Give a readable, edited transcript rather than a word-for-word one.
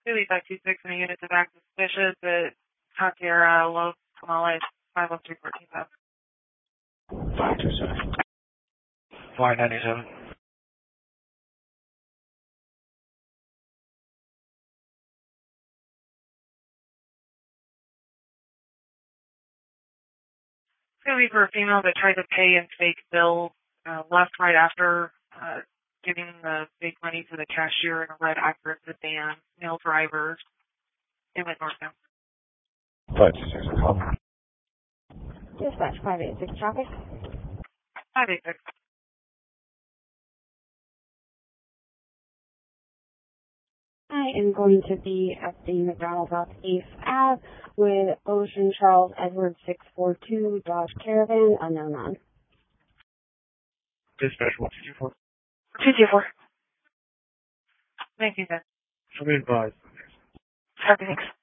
Philly 526 and a unit to back suspicious at Katira Los Tamales 50314 South. 527. 597. Philly for a female that tried to pay in fake bills, left right after giving the fake money to the cashier in a red Acura sedan, male drivers. They went northbound. 526, call. Dispatch 586 traffic. 586. I am going to be at the McDonald's off 8th Ave with Ocean Charles Edward 642 Dodge Caravan, unknown on. Dispatch 1224. 224. 1910. Shall be advised. Thanks.